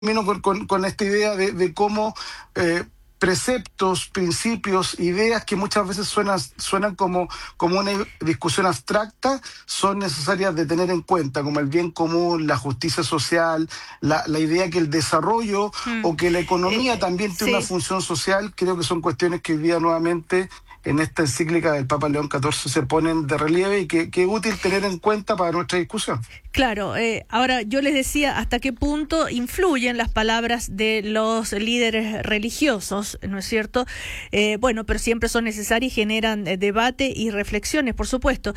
termino con esta idea de cómo preceptos, principios, ideas que muchas veces suenan como una discusión abstracta, son necesarias de tener en cuenta, como el bien común, la justicia social, la idea que el desarrollo Mm. o que la economía también tiene una Sí, función social. Creo que son cuestiones que hoy día nuevamente en esta encíclica del Papa León XIV se ponen de relieve y que es útil tener en cuenta para nuestra discusión. claro. Ahora, yo les decía hasta qué punto influyen las palabras de los líderes religiosos, ¿no es cierto? Bueno, pero siempre son necesarias y generan debate y reflexiones, por supuesto.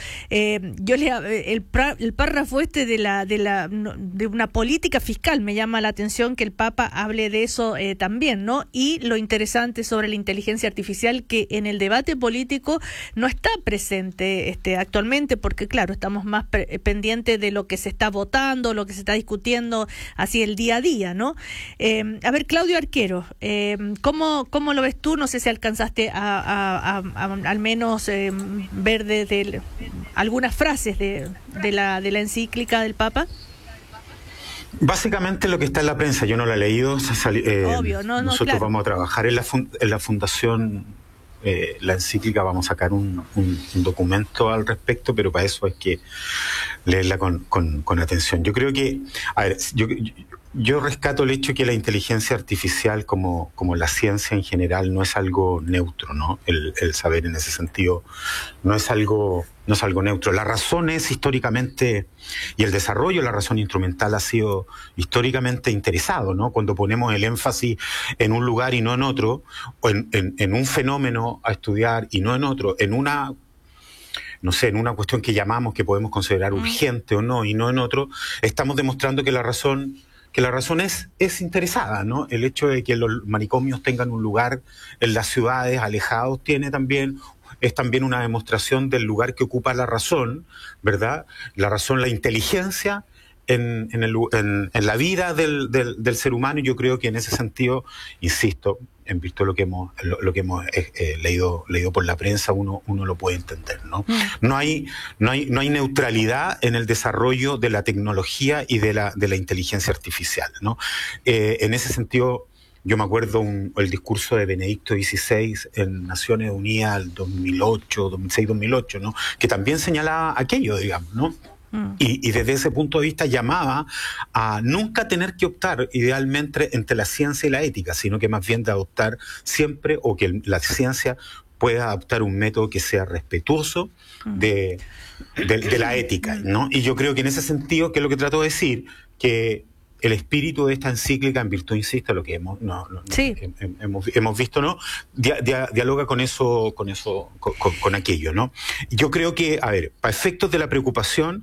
El párrafo este de una política fiscal me llama la atención que el Papa hable de eso también, ¿no? Y lo interesante sobre la inteligencia artificial, que en el debate político no está presente actualmente, porque claro, estamos más pendientes de lo que se está votando, lo que se está discutiendo así el día a día, ¿no? A ver, Claudio Arquero, ¿cómo lo ves tú? No sé si alcanzaste a al menos ver algunas frases de la encíclica del Papa. Básicamente lo que está en la prensa, yo no la he leído. Obvio, no, nosotros claro. vamos a trabajar en la fundación, la encíclica, vamos a sacar un documento al respecto, pero para eso hay que leerla con atención. Yo creo que, a ver, yo rescato el hecho que la inteligencia artificial, como la ciencia en general, no es algo neutro, ¿no? El saber en ese sentido no es algo neutro. La razón es históricamente, y el desarrollo de la razón instrumental ha sido históricamente interesado, ¿no? Cuando ponemos el énfasis en un lugar y no en otro, o en un fenómeno a estudiar y no en otro, en una, no sé, en una cuestión que llamamos, que podemos considerar urgente o no, y no en otro, estamos demostrando que la razón es interesada, ¿no? El hecho de que los manicomios tengan un lugar en las ciudades alejados es también una demostración del lugar que ocupa la razón, ¿verdad? La razón, la inteligencia en la vida del ser humano, y yo creo que en ese sentido, insisto, en virtud de lo que hemos leído por la prensa, uno lo puede entender, ¿no? No hay neutralidad en el desarrollo de la tecnología y de la inteligencia artificial, ¿no? En ese sentido, yo me acuerdo el discurso de Benedicto XVI en Naciones Unidas el 2006-2008, ¿no? Que también señalaba aquello, digamos, ¿no? Y desde ese punto de vista llamaba a nunca tener que optar idealmente entre la ciencia y la ética, sino que más bien de adoptar siempre, o que la ciencia pueda adoptar un método que sea respetuoso de la ética, ¿no? Y yo creo que en ese sentido, que es lo que trato de decir, que el espíritu de esta encíclica, en virtud, insisto, lo que Sí. hemos visto, ¿no? Dialoga con eso, con aquello, ¿no? Yo creo que, a ver, para efectos de la preocupación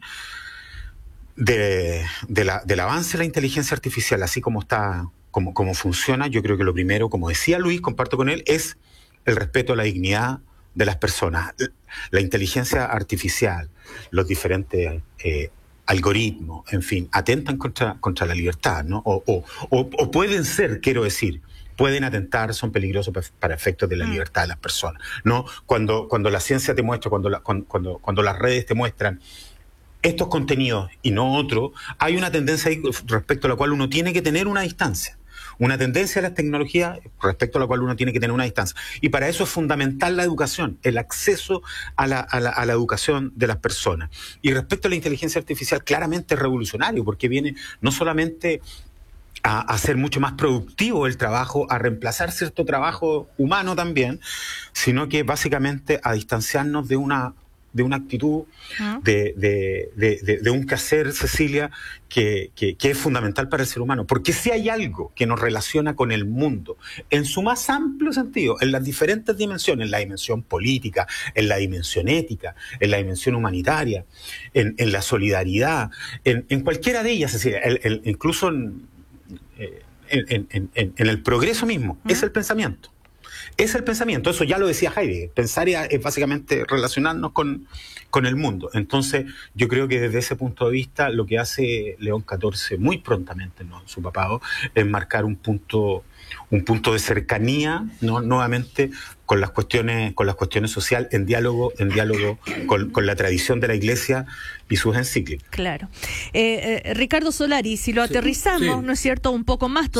del avance de la inteligencia artificial, así como está, como funciona, yo creo que lo primero, como decía Luis, comparto con él, es el respeto a la dignidad de las personas. La inteligencia artificial, los diferentes algoritmos, en fin, atentan contra la libertad, ¿no? O pueden ser, quiero decir, pueden atentar, son peligrosos para efectos de la libertad de las personas, ¿no? Cuando la ciencia te muestra, cuando las redes te muestran estos contenidos y no otros, hay una tendencia ahí respecto a la cual uno tiene que tener una distancia. Una tendencia a las tecnologías respecto a la cual uno tiene que tener una distancia. Y para eso es fundamental la educación, el acceso a la educación de las personas. Y respecto a la inteligencia artificial, claramente es revolucionario, porque viene no solamente a hacer mucho más productivo el trabajo, a reemplazar cierto trabajo humano también, sino que básicamente a distanciarnos de una actitud, de un quehacer, Cecilia, que es fundamental para el ser humano. Porque si hay algo que nos relaciona con el mundo, en su más amplio sentido, en las diferentes dimensiones, en la dimensión política, en la dimensión ética, en la dimensión humanitaria, en la solidaridad, en cualquiera de ellas, Cecilia, incluso en el progreso mismo, es el pensamiento. Es el pensamiento, eso ya lo decía Heidegger. Pensar es básicamente relacionarnos con el mundo. Entonces, yo creo que desde ese punto de vista, lo que hace León XIV muy prontamente, ¿no?, en su papado, es marcar un punto de cercanía, ¿no?, nuevamente con las cuestiones sociales, en diálogo con la tradición de la Iglesia y sus encíclicas. Claro. Ricardo Solari, si lo aterrizamos, ¿no es cierto?, un poco más